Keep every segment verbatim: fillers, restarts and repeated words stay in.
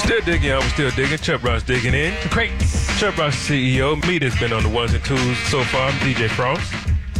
Still digging, I was still digging. Chuck Ross digging in. The crates. Chuck Ross, C E O. Me that's been on the ones and twos so far, D J Frost.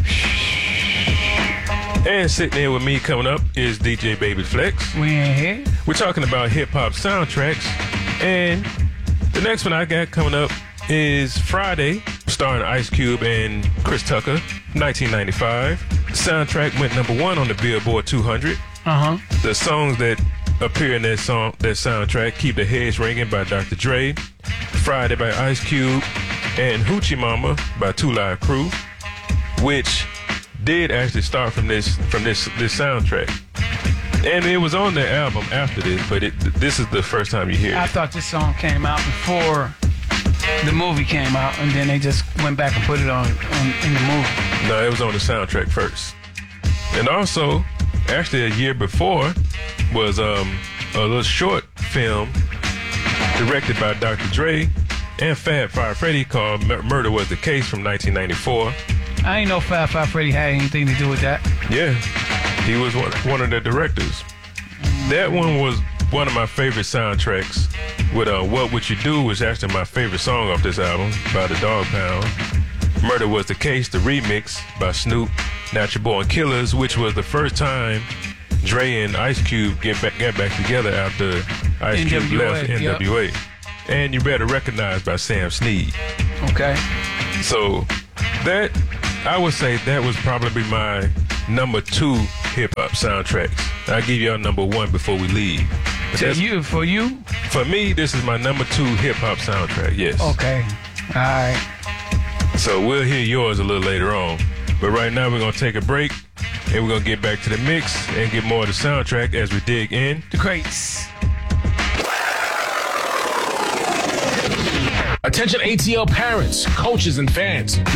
And sitting here with me coming up is D J Baby Flex. We in here. We're talking about hip-hop soundtracks. And the next one I got coming up is Friday, starring Ice Cube and Chris Tucker, nineteen ninety-five. The soundtrack went number one on the Billboard two hundred. Uh-huh. The songs that appear in that song, that soundtrack, Keep the Heads Ringing by Doctor Dre, Friday by Ice Cube, and Hoochie Mama by Two Live Crew, which did actually start from this from this this soundtrack. And it was on the album after this, but it, this is the first time you hear I it. thought this song came out before the movie came out, and then they just went back and put it on, on in the movie. No, it was on the soundtrack first. And also, actually a year before was um, a little short film directed by Doctor Dre and Fab Five Freddy called Murder Was the Case from nineteen ninety-four. I ain't know Fab Five Freddy had anything to do with that. Yeah, he was one, one of the directors. That one was one of my favorite soundtracks. With uh, What Would You Do was actually my favorite song off this album by the Dog Pound. Murder Was the Case, the remix by Snoop, Natural Born Killers, which was the first time Dre and Ice Cube get back, got back together after Ice N W A, Cube left N W A. Yep. And You Better Recognize by Sam Snead. Okay. So that, I would say that was probably my number two hip-hop soundtracks. I'll give y'all number one before we leave. But To that's- you, for you? For me, this is my number two hip-hop soundtrack, yes. Okay. All right. So we'll hear yours a little later on. But right now, we're going to take a break, and we're going to get back to the mix and get more of the soundtrack as we dig in. The crates. Attention A T L parents, coaches, and fans.